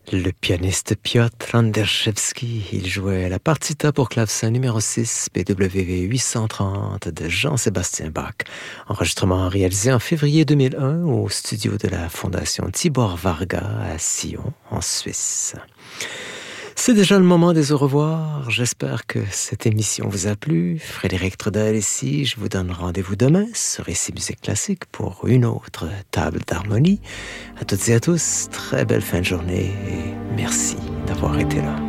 Le pianiste Piotr Anderszewski, il jouait la partita pour clavecin numéro 6, BWV 830 de Jean-Sébastien Bach. Enregistrement réalisé en février 2001 au studio de la Fondation Tibor Varga à Sion, en Suisse. C'est déjà le moment des au revoir. J'espère que cette émission vous a plu. Frédéric Trudel ici. Je vous donne rendez-vous demain sur Ici Musique Classique pour une autre table d'harmonie. À toutes et à tous, très belle fin de journée et merci d'avoir été là.